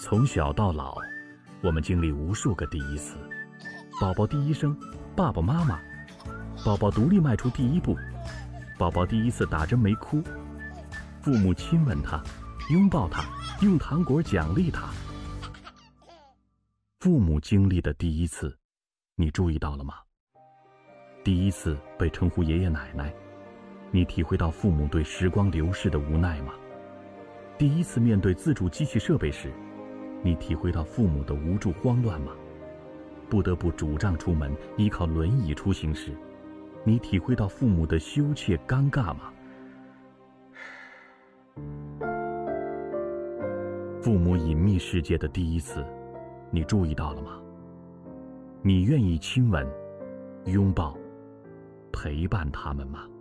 从小到老，我们经历无数个第一次：宝宝第一声，爸爸妈妈；宝宝独立迈出第一步；宝宝第一次打针没哭；父母亲吻他，拥抱他，用糖果奖励他。父母经历的第一次，你注意到了吗？第一次被称呼爷爷奶奶，你体会到父母对时光流逝的无奈吗？第一次面对自主机器设备时，你体会到父母的无助慌乱吗？不得不拄杖出门，依靠轮椅出行时，你体会到父母的羞怯尴尬吗？父母隐秘世界的第一次，你注意到了吗？你愿意亲吻、拥抱、陪伴他们吗？